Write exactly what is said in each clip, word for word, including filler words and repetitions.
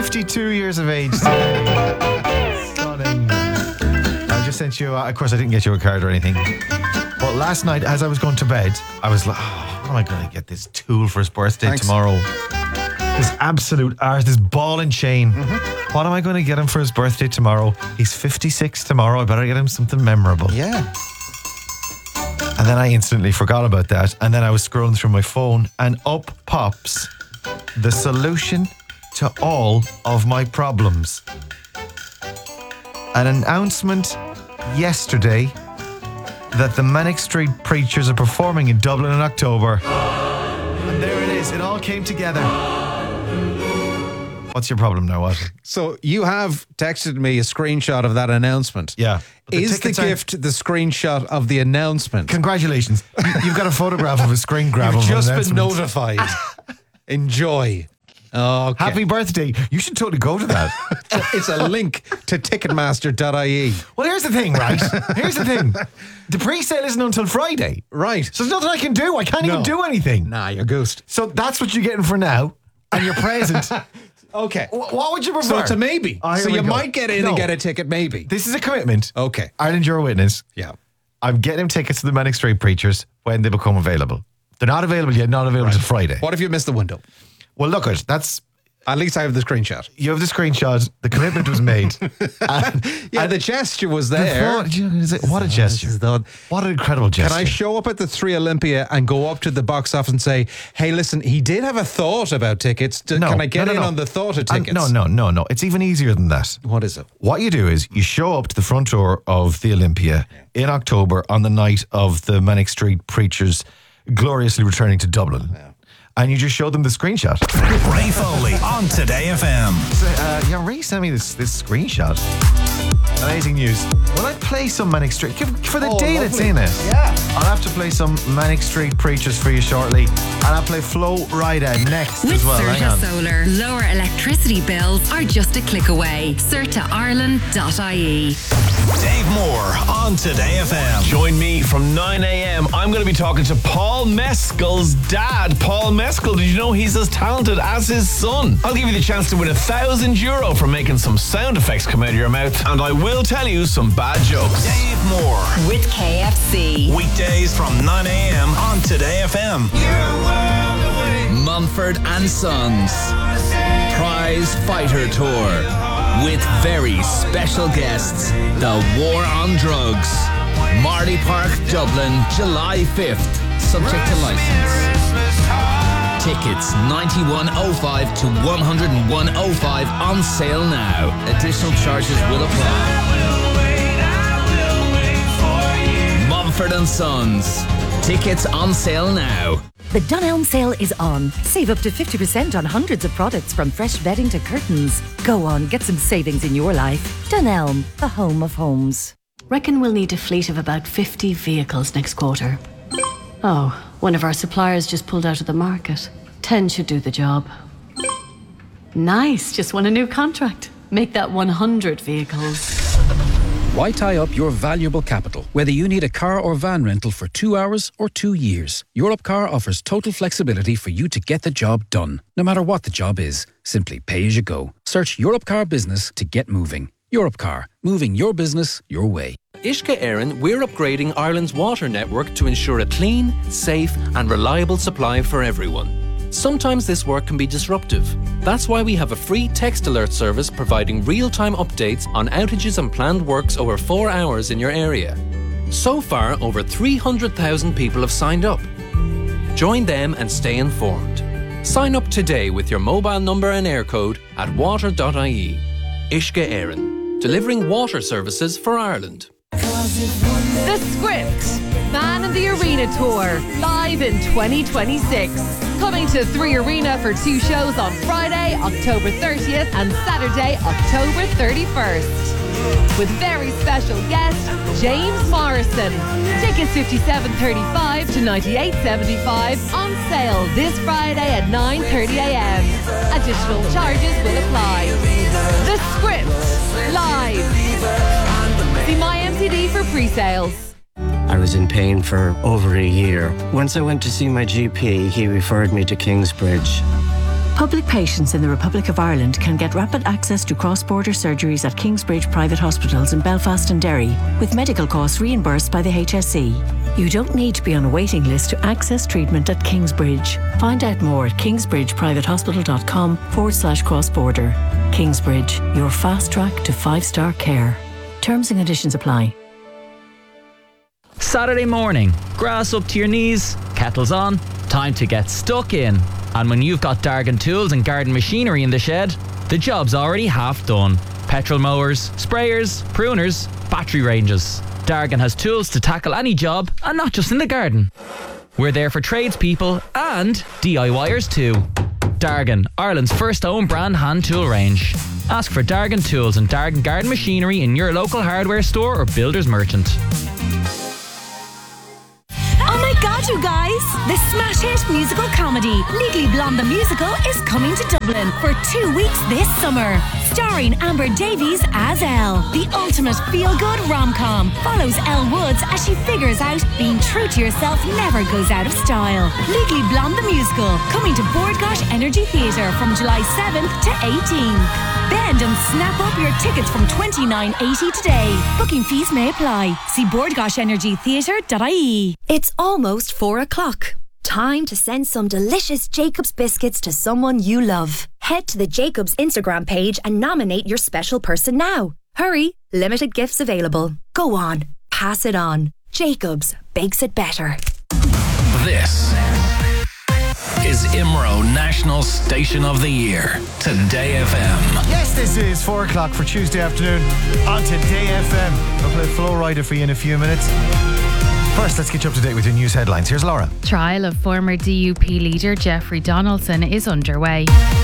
fifty-two years of age today. Stunning. I just sent you, uh, of course I didn't get you a card or anything. But last night as I was going to bed, I was like, oh, how am I going to get this tool for his birthday Thanks. tomorrow? This absolute arse, this ball and chain. Mm-hmm. What am I going to get him for his birthday tomorrow? He's fifty-six tomorrow. I better get him something memorable. Yeah. And then I instantly forgot about that. And then I was scrolling through my phone and up pops the solution to all of my problems. An announcement yesterday that the Manic Street Preachers are performing in Dublin in October. And there it is. It all came together. What's your problem now? What? So you have texted me a screenshot of that announcement. Yeah. The Is the tickets are- gift the screenshot of the announcement? Congratulations. You- You've got a photograph of a screen grab You've of an just been announcement. notified. Enjoy. Okay. Happy birthday. You should totally go to that. It's a link to ticketmaster dot I E. Well, here's the thing, right? Here's the thing. The pre-sale isn't until Friday. Right. So there's nothing I can do. I can't No. even do anything. Nah, you're goosed. So that's what you're getting for now. And your present. Okay. Wh- What would you prefer? So it's a maybe. Oh, here so we you go. might get in No. and get a ticket, maybe. This is a commitment. Okay. Ireland, you're a witness. Yeah. I'm getting him tickets to the Manic Street Preachers when they become available. They're not available yet, not available until Friday. What if you missed the window? Well, look, it. That's... At least I have the screenshot. You have the screenshot. The commitment was made. And- Yeah, and the gesture was the there. thought- you know, is it- what a gesture. is done. What an incredible gesture. Can I show up at the Three Olympia and go up to the box office and say, hey, listen, he did have a thought about tickets. D- No, Can I get no, no, in no. on the thought of And- tickets? No, no, no, no. It's even easier than that. What is it? What you do is you show up to the front door of the Olympia in October on the night of the Manic Street Preachers gloriously returning to Dublin. And you just show them the screenshot. Ray Foley on Today F M. Uh, yeah, Ray sent me this this screenshot. Amazing news. Will I play some Manic Street for the Oh, day that's lovely. in it? Yeah. I'll have to play some Manic Street Preachers for you shortly, and I'll play Flo Rida next With as well. Hang Certa on. Solar, lower electricity bills are just a click away. certa ireland dot I E. Dave Moore on Today F M. Join me from nine a.m. I'm going to be talking to Paul Mescal's dad. Paul Mescal, did you know he's as talented as his son? I'll give you the chance to win a thousand euro for making some sound effects come out of your mouth, and I will tell you some bad jokes. Dave Moore. With K F C. Weekdays from nine a.m. on Today F M. Mumford and Sons Prize Fighter Tour with very special guests, the War on Drugs, Marley Park, Dublin, July fifth, subject to license. Tickets ninety-one oh five to one oh one oh five on sale now. Additional charges will apply. Mumford and Sons. Tickets on sale now. The Dunelm sale is on. Save up to fifty percent on hundreds of products from fresh bedding to curtains. Go on, get some savings in your life. Dunelm, the home of homes. Reckon we'll need a fleet of about fifty vehicles next quarter. Oh, one of our suppliers just pulled out of the market. ten should do the job. Nice, just won a new contract. Make that one hundred vehicles. Why tie up your valuable capital, whether you need a car or van rental for two hours or two years? Europcar offers total flexibility for you to get the job done, no matter what the job is. Simply pay as you go. Search Europcar Business to get moving. Europcar, moving your business your way. Ishka Éireann, we're upgrading Ireland's water network to ensure a clean, safe and reliable supply for everyone. Sometimes this work can be disruptive. That's why we have a free text alert service providing real-time updates on outages and planned works over four hours in your area. So far, over three hundred thousand people have signed up. Join them and stay informed. Sign up today with your mobile number and air code at water dot I E. Ishka Éireann, delivering water services for Ireland. The Script, Man in the Arena Tour, live in twenty twenty-six. Coming to Three Arena for two shows on Friday, October thirtieth and Saturday, October thirty-first. With very special guest, James Morrison. Tickets fifty-seven thirty-five to ninety-eight seventy-five on sale this Friday at nine thirty a.m. Additional charges will apply. The Script, live. See My M T D for pre-sales. I was in pain for over a year. Once I went to see my G P, he referred me to Kingsbridge. Public patients in the Republic of Ireland can get rapid access to cross-border surgeries at Kingsbridge private hospitals in Belfast and Derry, with medical costs reimbursed by the H S E. You don't need to be on a waiting list to access treatment at Kingsbridge. Find out more at kingsbridgeprivatehospital.com forward slash cross-border. Kingsbridge, your fast track to five-star care. Terms and conditions apply. Saturday morning, grass up to your knees, kettles on, time to get stuck in. And when you've got Dargan tools and garden machinery in the shed, the job's already half done. Petrol mowers, sprayers, pruners, battery ranges. Dargan has tools to tackle any job, and not just in the garden. We're there for tradespeople and DIYers too. Dargan, Ireland's first own brand hand tool range. Ask for Dargan tools and Dargan garden machinery in your local hardware store or builder's merchant. Oh my god, you guys! The smash hit musical comedy Legally Blonde the Musical is coming to Dublin for two weeks this summer. Starring Amber Davies as Elle. The ultimate feel-good rom-com follows Elle Woods as she figures out being true to yourself never goes out of style. Legally Blonde the Musical, coming to Bordgosh Energy Theatre from July seventh to eighteenth. Bend and snap up your tickets from twenty-nine eighty today. Booking fees may apply. See bordgosh energy theatre dot I E. It's almost four o'clock. Time to send some delicious Jacobs biscuits to someone you love. Head to the Jacobs Instagram page and nominate your special person now. Hurry, limited gifts available. Go on, pass it on. Jacobs bakes it better. This is I M R O National Station of the Year. Today F M. Yes, this is four o'clock for Tuesday afternoon on Today F M. I'll play Flow Rider for you in a few minutes. First, let's get you up to date with your news headlines. Here's Laura. Trial of former D U P leader Jeffrey Donaldson is underway.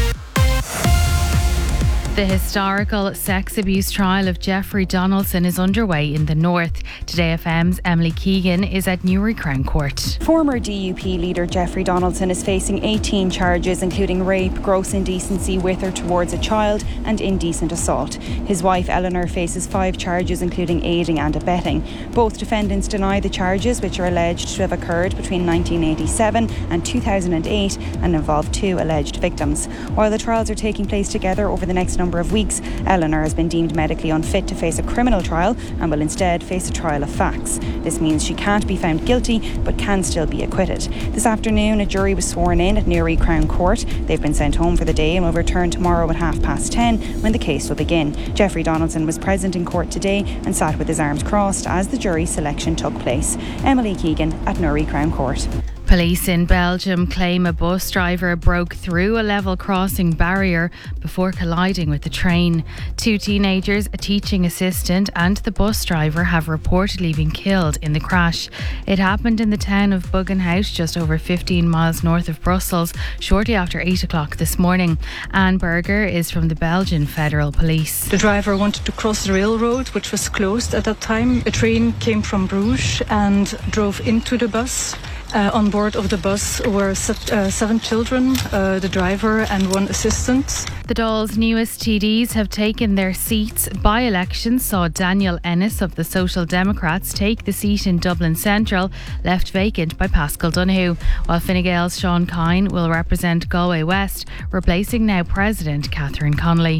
The historical sex abuse trial of Jeffrey Donaldson is underway in the north. Today F M's Emily Keegan is at Newry Crown Court. Former D U P leader Jeffrey Donaldson is facing eighteen charges, including rape, gross indecency with or towards a child and indecent assault. His wife Eleanor faces five charges, including aiding and abetting. Both defendants deny the charges, which are alleged to have occurred between nineteen eighty-seven and two thousand eight and involve two alleged victims. While the trials are taking place together over the next number of weeks, Eleanor has been deemed medically unfit to face a criminal trial and will instead face a trial of facts. This means she can't be found guilty but can still be acquitted. This afternoon, a jury was sworn in at Newry Crown Court. They've been sent home for the day and will return tomorrow at half past ten when the case will begin. Jeffrey Donaldson was present in court today and sat with his arms crossed as the jury selection took place. Emily Keegan at Newry Crown Court. Police in Belgium claim a bus driver broke through a level crossing barrier before colliding with the train. Two teenagers, a teaching assistant and the bus driver have reportedly been killed in the crash. It happened in the town of Buggenhout, just over fifteen miles north of Brussels, shortly after eight o'clock this morning. Anne Berger is from the Belgian Federal Police. The driver wanted to cross the railroad, which was closed at that time. A train came from Bruges and drove into the bus. Uh, on board of the bus were se- uh, seven children, uh, the driver and one assistant. The Dáil's newest T Ds have taken their seats. By-election saw Daniel Ennis of the Social Democrats take the seat in Dublin Central, left vacant by Pascal Donoghue, while Fine Gael's Sean Kine will represent Galway West, replacing now President Catherine Connolly.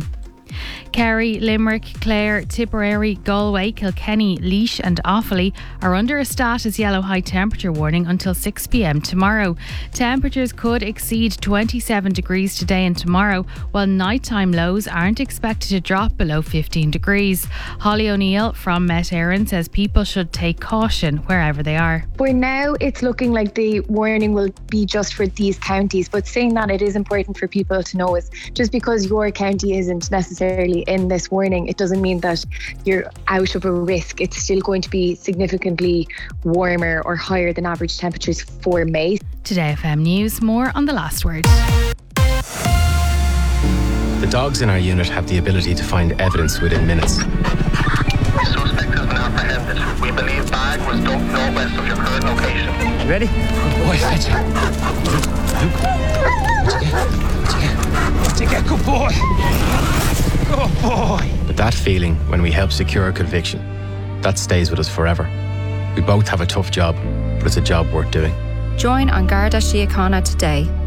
Kerry, Limerick, Clare, Tipperary, Galway, Kilkenny, Laois and Offaly are under a status yellow high temperature warning until six p.m. tomorrow. Temperatures could exceed twenty-seven degrees today and tomorrow, while nighttime lows aren't expected to drop below fifteen degrees. Holly O'Neill from Met Éireann says people should take caution wherever they are. For now, it's looking like the warning will be just for these counties, but saying that, it is important for people to know is just because your county isn't necessarily in this warning, it doesn't mean that you're out of a risk. It's still going to be significantly warmer or higher than average temperatures for May. Today F M News, more on the last word. The dogs in our unit have the ability to find evidence within minutes. The suspect has been apprehended. We believe bag was dumped northwest of your current location. Ready? Good boy, Fletcher. Take it, good boy. Good boy. But that feeling when we help secure a conviction, that stays with us forever. We both have a tough job, but it's a job worth doing. Join An Garda Síochána today.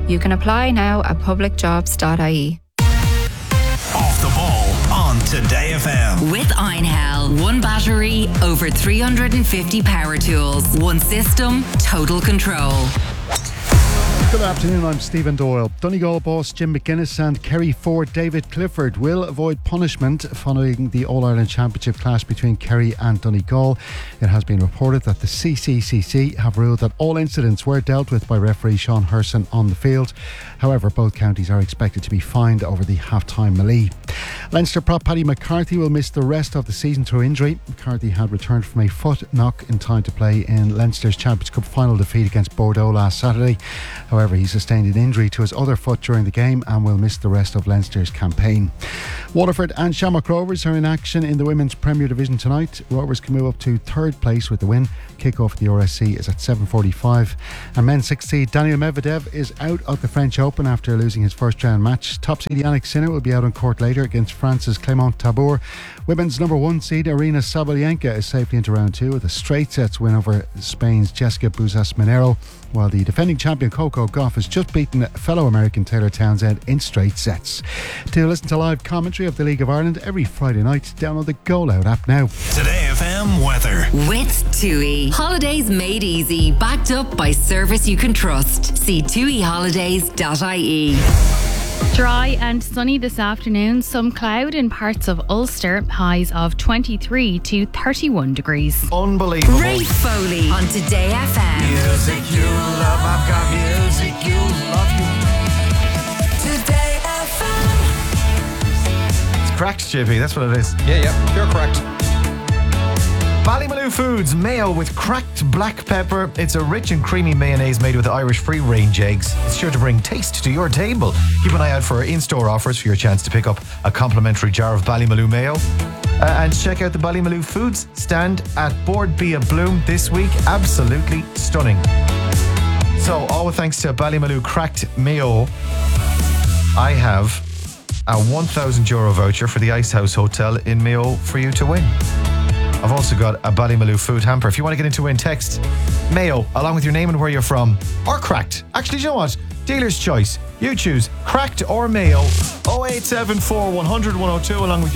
You can apply now at public jobs dot I E. Off the ball on Today F M. With Einhell, one battery, over three hundred fifty power tools, one system, total control. Good afternoon, I'm Stephen Doyle. Donegal boss Jim McGuinness and Kerry Ford David Clifford will avoid punishment following the All-Ireland Championship clash between Kerry and Donegal. It has been reported that the C C C C have ruled that all incidents were dealt with by referee Sean Herson on the field. However, both counties are expected to be fined over the half-time melee. Leinster prop Paddy McCarthy will miss the rest of the season through injury. McCarthy had returned from a foot knock in time to play in Leinster's Champions Cup final defeat against Bordeaux last Saturday. However, he sustained an injury to his other foot during the game and will miss the rest of Leinster's campaign. Waterford and Shamrock Rovers are in action in the Women's Premier Division tonight. Rovers can move up to third place with the win. Kick-off at the R S C is at seven forty-five. And men's sixth seed Daniel Medvedev is out of the French Open after losing his first round match. Top seed Yannick Sinner will be out on court later against France's Clément Tabour. Women's number one seed Arina Sabalenka is safely into round two with a straight sets win over Spain's Jessica Buzas-Minero, while the defending champion Coco Gauff has just beaten fellow American Taylor Townsend in straight sets. To listen to live commentary of the League of Ireland every Friday night, download the Goal Out app now. Today F M weather. With TUI. Holidays made easy, backed up by service you can trust. See tui holidays dot I E. Dry and sunny this afternoon. Some cloud in parts of Ulster. Highs of twenty-three to thirty-one degrees. Unbelievable. Ray Foley on Today F M. Music you love, I've got music you love you. Today F M. It's cracked, J P, that's what it is. Yeah, yeah, you're correct. Ballymaloe Foods mayo with cracked black pepper. It's a rich and creamy mayonnaise made with Irish free-range eggs. It's sure to bring taste to your table. Keep an eye out for our in-store offers for your chance to pick up a complimentary jar of Ballymaloe mayo. Uh, and check out the Ballymaloe Foods stand at Board Bia Bloom this week. Absolutely stunning. So, all thanks to Ballymaloe cracked mayo, I have a one thousand euro voucher for the Ice House Hotel in Mayo for you to win. I've also got a Ballymaloe food hamper. If you want to get into win, text Mayo along with your name and where you're from, or cracked. Actually, do you know what? Dealer's choice. You choose cracked or Mayo. oh eight seven four, one hundred, one oh two along with your